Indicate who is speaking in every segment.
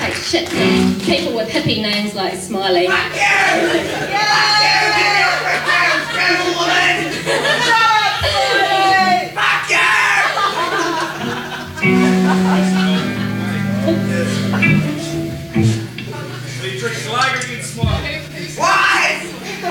Speaker 1: like shit to people with hippie names like Smiley.
Speaker 2: Fuck you! Fuck you! Give me a freaking woman! Fuck you!
Speaker 3: Are you drinking lager again, Smiley?
Speaker 2: Why?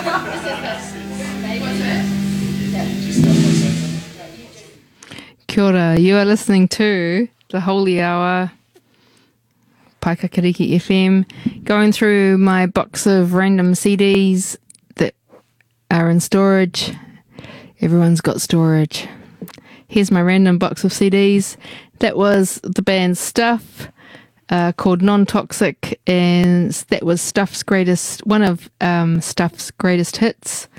Speaker 4: Kia ora, you are listening to The Holy Hour, Paikakariki FM, going through my box of random CDs that are in storage. Everyone's got storage. Here's my random box of CDs. That was the band Stuff, called Non-Toxic, and that was one of Stuff's greatest hits.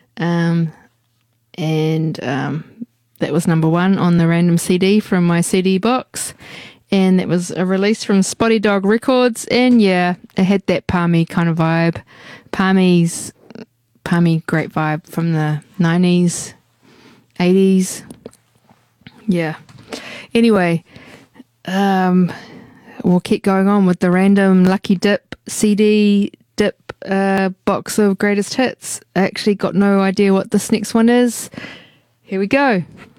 Speaker 4: That was number 1 on the random CD from my CD box, and that was a release from Spotty Dog Records, and yeah, it had that palmy kind of vibe, palmy great vibe from the 90s, 80s, yeah. Anyway, we'll keep going on with the random Lucky Dip CD box of greatest hits. I actually got no idea what this next one is. Here we go.